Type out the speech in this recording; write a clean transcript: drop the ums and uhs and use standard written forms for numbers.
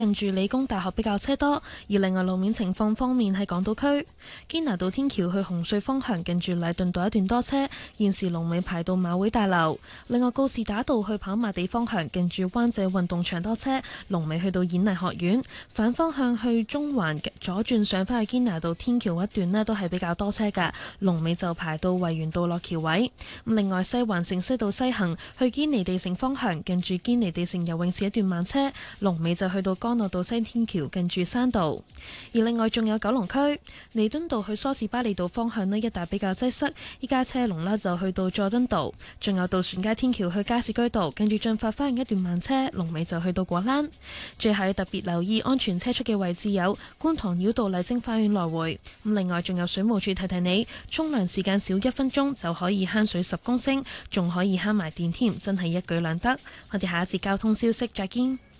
近住理工大學比較車多，而另外路面情況方面喺港島區堅拿道天橋去紅隧方向近住禮頓道一段多車，現時龍尾排到馬會大樓。另外告士打道去跑馬地方向近住灣仔運動場多車，龍尾去到演藝學院。反方向去中環左轉上返去堅拿道天橋一段呢都係比較多車㗎，龍尾就排到維園道落橋位。另外西環城西道西行去堅尼地城方向近住堅尼地城游泳池一段慢車，龍尾就去到干諾道西天橋近住山道。而另外仲有九龍區彌敦道去梳士巴利道方向呢一帶比較擠塞，依家車龍呢就去到佐敦道。仲有渡船街天橋去加士居道近住進發花園一段慢車，龍尾就去到果欄。最後特別留意安全車速嘅位置有觀塘繞道麗晶花園來回。咁另外仲有水務署提提你，沖涼時間少1分鐘就可以慳水10公升，仲可以慳埋電添，真係一舉兩得。我哋下一節交通消息再見。